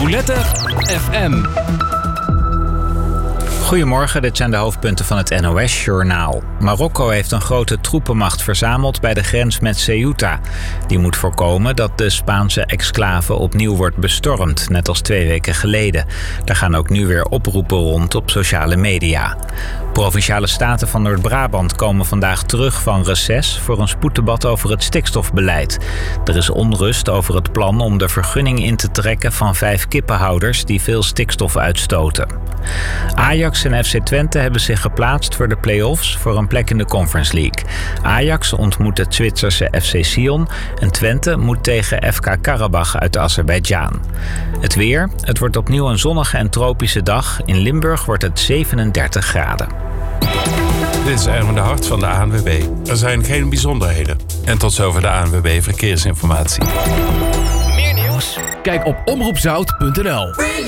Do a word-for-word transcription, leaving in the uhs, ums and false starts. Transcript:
Roulette F M. Goedemorgen, dit zijn de hoofdpunten van het N O S-journaal. Marokko heeft een grote troepenmacht verzameld bij de grens met Ceuta. Die moet voorkomen dat de Spaanse exclave opnieuw wordt bestormd, net als twee weken geleden. Daar gaan ook nu weer oproepen rond op sociale media. Provinciale staten van Noord-Brabant komen vandaag terug van reces voor een spoeddebat over het stikstofbeleid. Er is onrust over het plan om de vergunning in te trekken van vijf kippenhouders die veel stikstof uitstoten. Ajax en F C Twente hebben zich geplaatst voor de play-offs voor een plek in de Conference League. Ajax ontmoet het Zwitserse F C Sion en Twente moet tegen F K Karabach uit Azerbeidzjan. Het weer, het wordt opnieuw een zonnige en tropische dag. In Limburg wordt het zevenendertig graden. Dit is Erwin de Hart van de A N W B. Er zijn geen bijzonderheden. En tot zover de A N W B Verkeersinformatie. Meer nieuws? Kijk op omroep zout punt n l.